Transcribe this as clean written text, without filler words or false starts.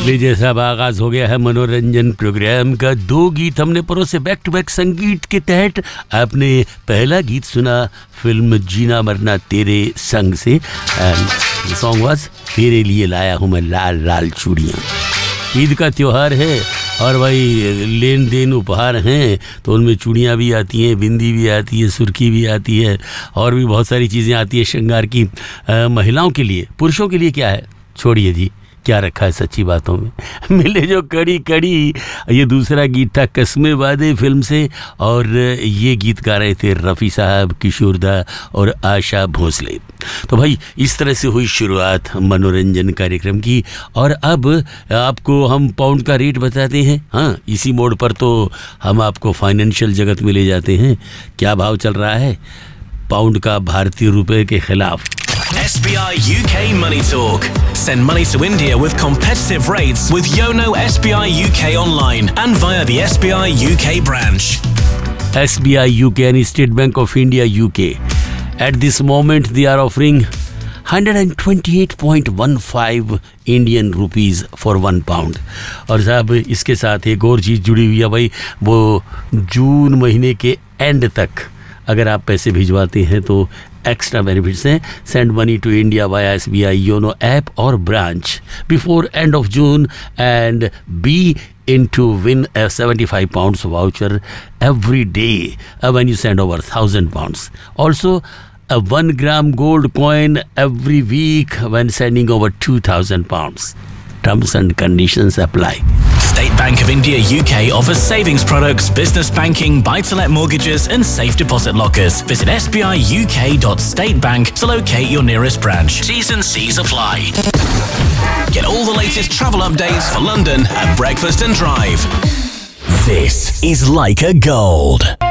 लीजिए साहब, आगाज हो गया है मनोरंजन प्रोग्राम का। 2 गीत हमने परोसे बैक टू बैक संगीत के तहत। आपने पहला गीत सुना फिल्म जीना मरना तेरे संग से, एंड सॉन्ग वाज तेरे लिए लाया हूँ मैं लाल लाल चूड़ियाँ। ईद का त्योहार है और भाई लेन देन उपहार हैं, तो उनमें चूड़ियाँ भी आती हैं, बिंदी भी आती है, सुर्खी भी आती है, और भी बहुत सारी चीज़ें आती है श्रृंगार की। महिलाओं के लिए, पुरुषों के लिए क्या है छोड़िए जी, क्या रखा है सच्ची बातों में। मिले जो कड़ी कड़ी, ये दूसरा गीत था कसमे वादे फिल्म से, और ये गीत गा रहे थे रफ़ी साहब, किशोर दा और आशा भोसले। तो भाई इस तरह से हुई शुरुआत मनोरंजन कार्यक्रम की। और अब आपको हम पाउंड का रेट बताते हैं। हाँ, इसी मोड़ पर तो हम आपको फाइनेंशियल जगत में ले जाते हैं। क्या भाव चल रहा है पाउंड का भारतीय रुपए के खिलाफ। SBI UK Money Talk. Send money to India with competitive rates with Yono SBI UK online and via the SBI UK branch. SBI UK and State Bank of India UK. At this moment they are offering 128.15 Indian rupees for 1 pound. और साहब इसके साथ एक और चीज़ जुड़ी हुई है भाई, वो जून महीने के एंड तक अगर आप पैसे भिजवाते हैं तो एक्स्ट्रा बेनिफिट्स हैं। Send money to India via SBI YONO app और branch before end of June and B in to win a 75 pounds voucher every day when you send over 1,000 pounds. Also, a 1 gram gold coin every week when sending over 2,000 pounds. Terms and conditions apply. State Bank of India UK offers savings products, business banking, buy-to-let mortgages and safe deposit lockers. Visit sbiuk.statebank to locate your nearest branch. T's and C's apply. Get all the latest travel updates for London at Breakfast and Drive. This is Leica Gold.